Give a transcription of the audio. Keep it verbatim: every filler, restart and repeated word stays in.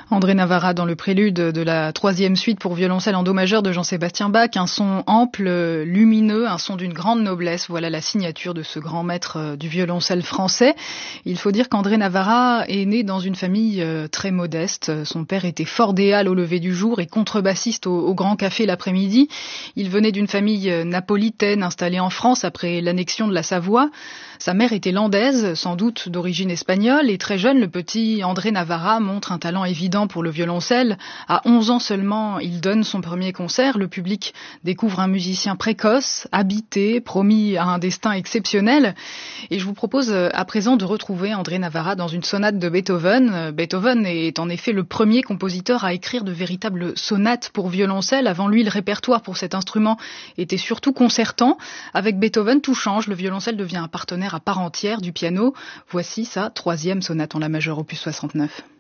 André Navarra dans le prélude de la troisième suite pour violoncelle en do majeur de Jean-Sébastien Bach, un son ample, lumineux, un son d'une grande noblesse. Voilà la signature de ce grand maître du violoncelle français. Il faut dire qu'André Navarra est né dans une famille très modeste. Son père était fordéal au lever du jour et contrebassiste au, au Grand Café l'après-midi. Il venait d'une famille napolitaine installée en France après l'annexion de la Savoie. Sa mère était landaise, sans doute d'origine espagnole, et très jeune, le petit André Navarra montre un talent évident pour le violoncelle. À onze ans seulement, il donne son premier concert. Le public découvre un musicien précoce, habité, promis à un destin exceptionnel. Et je vous propose à présent de retrouver André Navarra dans une sonate de Beethoven. Beethoven est en effet le premier compositeur à écrire de véritables sonates pour violoncelle. Avant lui, le répertoire pour cet instrument était surtout concertant. Avec Beethoven, tout change. Le violoncelle devient un partenaire à part entière du piano. Voici sa troisième sonate en la majeure, opus soixante-neuf.